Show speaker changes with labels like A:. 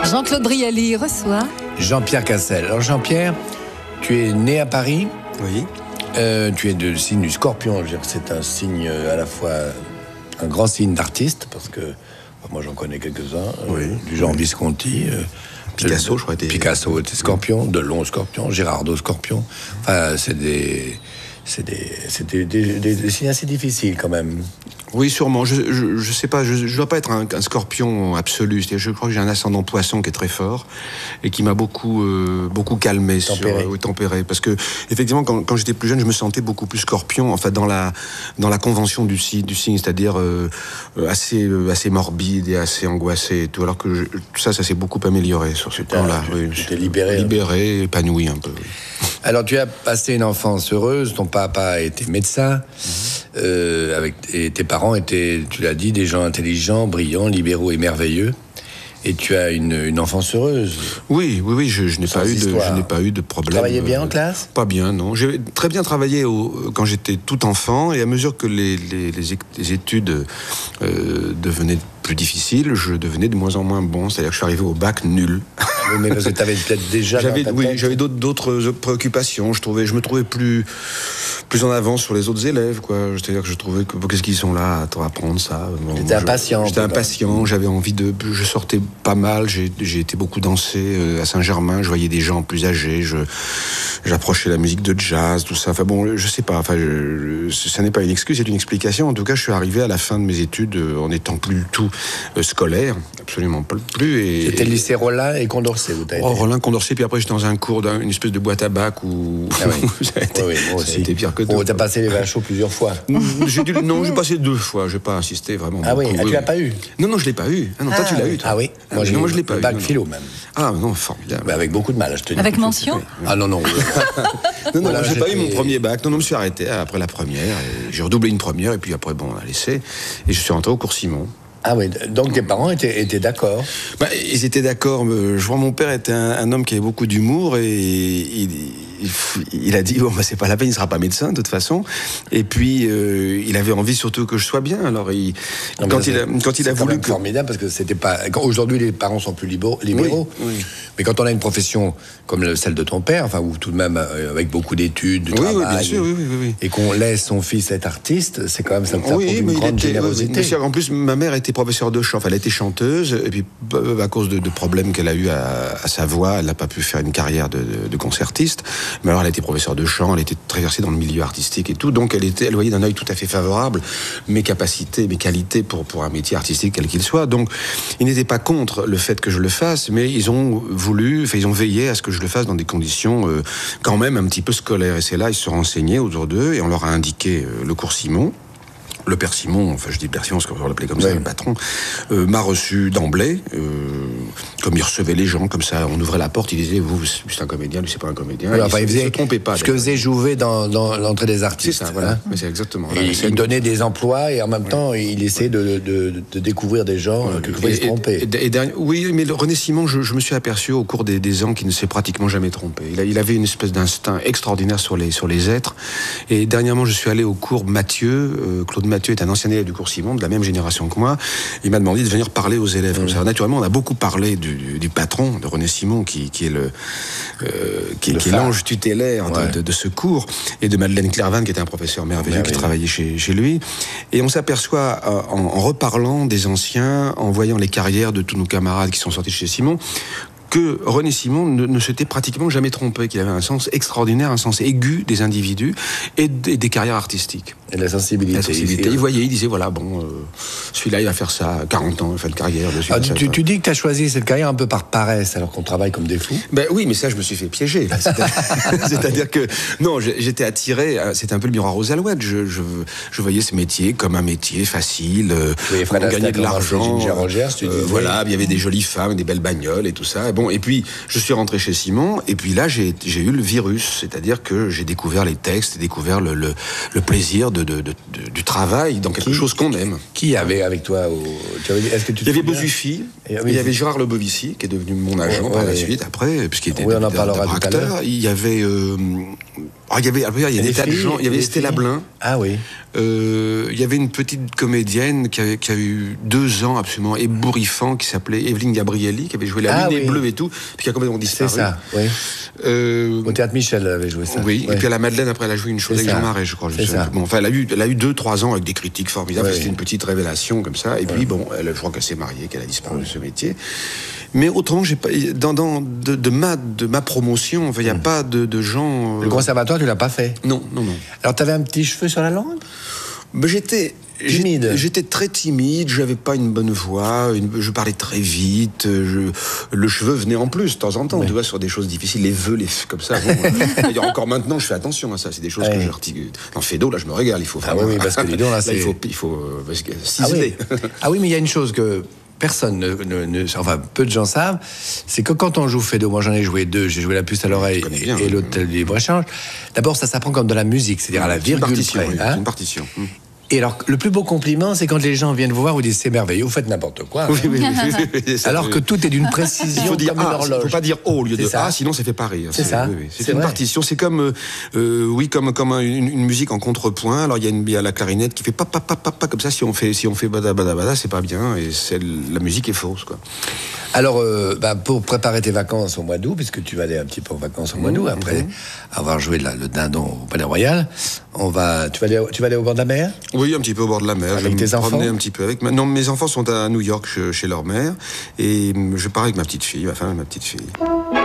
A: Jean-Claude Brialy reçoit
B: Jean-Pierre Cassel. Alors Jean-Pierre, tu es né à Paris.
C: Oui.
B: Tu es de signe du Scorpion. Je veux dire que c'est un signe à la fois un grand signe d'artiste, parce que moi j'en connais quelques-uns, du genre Visconti.
C: Picasso, je crois.
B: Picasso était Scorpion, Delon Scorpion, Girardot Scorpion. Enfin, c'est des signes assez difficiles quand même.
C: Oui, sûrement. Je sais pas. Je dois pas être un scorpion absolu. Je crois que j'ai un ascendant poisson qui est très fort et qui m'a beaucoup calmé, tempéré. Parce que effectivement, quand j'étais plus jeune, je me sentais beaucoup plus scorpion. Enfin, dans la convention du signe, c'est-à-dire assez morbide et assez angoissé et tout. Alors que tout ça s'est beaucoup amélioré sur ce plan-là.
B: Tu t'es libéré,
C: épanoui un peu. Oui.
B: Alors, tu as passé une enfance heureuse. Ton papa était médecin. Et tes parents étaient, tu l'as dit, des gens intelligents, brillants, libéraux et merveilleux. Et tu as une enfance heureuse.
C: Oui, je n'ai pas eu de problème.
B: Tu travaillais bien en classe ?
C: Pas bien, non. J'ai très bien travaillé quand j'étais tout enfant, et à mesure que les études devenaient plus difficiles, je devenais de moins en moins bon. C'est-à-dire que je suis arrivé au bac nul.
B: Oui, mais parce que tu avais peut-être déjà...
C: J'avais d'autres préoccupations. Je me trouvais plus en avance sur les autres élèves, quoi. C'est-à-dire que je trouvais que qu'est-ce qu'ils sont là à apprendre ça.
B: J'étais impatient.
C: J'étais impatient. J'avais envie je sortais pas mal. J'ai été beaucoup danser à Saint-Germain. Je voyais des gens plus âgés. J'approchais la musique de jazz, tout ça. Enfin bon, je sais pas. Enfin, ça n'est pas une excuse, c'est une explication. En tout cas, je suis arrivé à la fin de mes études en étant plus du tout scolaire, absolument plus. Et
B: c'était le lycée Rollin et Condorcet, où t'as été.
C: Rollin, Condorcet, puis après j'étais dans un cours une espèce de boîte à bac où
B: ça a été
C: pire que tout.
B: T'as passé les vins chauds plusieurs fois.
C: Non, j'ai passé 2 fois. J'ai pas insisté vraiment.
B: Ah beaucoup. Tu l'as pas eu?
C: Non, je l'ai pas eu. Ah non, toi tu l'as eu. Toi.
B: Ah oui. Moi je l'ai pas eu. Bac philo même.
C: Ah non, formidable.
B: Mais avec beaucoup de mal, je te dis.
A: Avec mention?
B: Ah non.
C: Non, j'ai pas eu mon premier bac. Non, je me suis arrêté après la première. J'ai redoublé une première et puis après, on a laissé. Et je suis rentré au cours Simon.
B: Ah oui, donc tes parents étaient d'accord.
C: Ils étaient d'accord. Je vois, mon père était un homme qui avait beaucoup d'humour et il a dit c'est pas la peine, il sera pas médecin de toute façon. Et puis il avait envie surtout que je sois bien. Alors quand il a voulu
B: c'est formidable parce que c'était pas. Aujourd'hui les parents sont plus libéraux.
C: Oui.
B: Mais quand on a une profession comme celle de ton père, enfin ou tout de même avec beaucoup d'études, de travail,
C: bien sûr, oui.
B: Et qu'on laisse son fils être artiste, c'est quand même ça prouve une grande générosité.
C: En plus, ma mère était professeure de chant. Enfin, elle était chanteuse et puis à cause de problèmes qu'elle a eu à sa voix, elle n'a pas pu faire une carrière de concertiste. Mais alors, elle était professeure de chant, elle était très versée dans le milieu artistique et tout, donc elle voyait d'un œil tout à fait favorable mes capacités, mes qualités pour un métier artistique quel qu'il soit. Donc, ils n'étaient pas contre le fait que je le fasse, mais ils ont veillé à ce que je le fasse dans des conditions quand même un petit peu scolaires. Et c'est là, ils se sont renseignés autour d'eux et on leur a indiqué le cours Simon. Le père Simon, enfin je dis père Simon parce qu'on l'appelait comme ça, le patron, m'a reçu d'emblée, comme il recevait les gens, comme ça, on ouvrait la porte, il disait, vous c'est un comédien, lui c'est pas un comédien.
B: Alors, il
C: se trompait pas.
B: Ce que faisait Jouvet dans l'entrée des artistes.
C: C'est ça, voilà. Mais c'est exactement.
B: Et il donnait des emplois et en même temps, il essayait de découvrir des gens qui pouvaient se tromper.
C: Oui, mais René Simon, je me suis aperçu au cours des ans qu'il ne s'est pratiquement jamais trompé. Il avait une espèce d'instinct extraordinaire sur les êtres. Et dernièrement, je suis allé au cours Mathieu, Claude Mathieu est un ancien élève du cours Simon, de la même génération que moi. Il m'a demandé de venir parler aux élèves. Comme ça. Naturellement, on a beaucoup parlé du patron, de René Simon, qui est l'ange tutélaire de ce cours, et de Madeleine Clairvan, qui était un professeur merveilleux qui travaillait chez lui. Et on s'aperçoit, en reparlant des anciens, en voyant les carrières de tous nos camarades qui sont sortis de chez Simon, que René Simon ne s'était pratiquement jamais trompé, qu'il avait un sens extraordinaire, un sens aigu des individus et des carrières artistiques.
B: Et de la sensibilité.
C: Il voyait, il disait, celui-là, il va faire ça, 40 ans, il va faire une carrière dessus.
B: Tu dis que tu as choisi cette carrière un peu par paresse, alors qu'on travaille comme des fous.
C: Oui, mais ça, je me suis fait piéger. C'est-à-dire que, non, j'étais attiré, c'était un peu le miroir aux alouettes. Je voyais ce métier comme un métier facile, on gagnait de l'argent. Il y avait des jolies femmes, des belles bagnoles et tout ça. Et puis, je suis rentré chez Simon, et puis là, j'ai eu le virus, c'est-à-dire que j'ai découvert les textes, découvert le plaisir du travail dans quelque chose qu'on aime.
B: Qui avait avec toi
C: Il y avait Bozufi, il y avait Gérard Lebovici, qui est devenu mon agent par la suite, après, puisqu'il était acteur. Il y avait il y avait des tas de gens. Il y avait Stella Blin.
B: Ah oui.
C: Il y avait une petite comédienne qui a eu 2 ans absolument ébouriffant, qui s'appelait Evelyne Gabrielli, qui avait joué La Lune est bleue et tout, puis qui a complètement disparu.
B: C'est ça, oui. Au Théâtre Michel, elle avait joué ça.
C: Oui, et puis à la Madeleine, après, elle a joué une chose avec Jean Marais, je crois. Bon, enfin, elle a eu 2-3 ans avec des critiques formidables. C'était une petite révélation comme ça. Et puis, bon, je crois qu'elle s'est mariée, qu'elle a disparu de ce métier. Mais autrement, j'ai pas, de ma promotion, il n'y a pas de gens.
B: Le conservatoire, tu l'as pas fait?
C: Non.
B: Alors, tu avais un petit cheveu sur la langue?
C: J'étais timide. J'étais très timide, je n'avais pas une bonne voix, je parlais très vite, le cheveu venait en plus de temps en temps, tu vois, sur des choses difficiles, les vœux, comme ça. Bon, encore maintenant, je fais attention à ça, c'est des choses que j'articule. En Fédo, là, je me régale, il faut faire.
B: Ah oui, parce que dis donc, là,
C: il faut ciseler.
B: Ah oui, mais il y a une chose que personne enfin peu de gens savent, c'est que quand on joue Fédo, moi j'en ai joué 2, j'ai joué La Puce à l'oreille et l'Hôtel du Libre-Échange, d'abord ça s'apprend comme de la musique, c'est-à-dire à la virgule près.
C: C'est une partition.
B: Et alors, le plus beau compliment, c'est quand les gens viennent vous voir, vous disent c'est merveilleux, vous faites n'importe quoi.
C: Oui,
B: alors que tout est d'une précision.
C: Il faut dire
B: comme une horloge.
C: Il ne faut pas dire O au lieu de A, sinon ça fait pas rire.
B: C'est ça.
C: C'est une partition. C'est comme, comme une musique en contrepoint. Alors il y a la clarinette qui fait pa comme ça. Si on fait bada bada bada, c'est pas bien. Et la musique est fausse, quoi.
B: Alors, pour préparer tes vacances au mois d'août, puisque tu vas aller un petit peu en vacances au mois d'août, après avoir joué le dindon au Palais Royal, tu vas aller au bord de la mer?
C: Oui, un petit peu au bord de la mer.
B: Avec tes enfants?
C: Promener un petit peu avec. Non, mes enfants sont à New York chez leur mère, et je pars avec ma petite fille, ma femme et ma petite fille.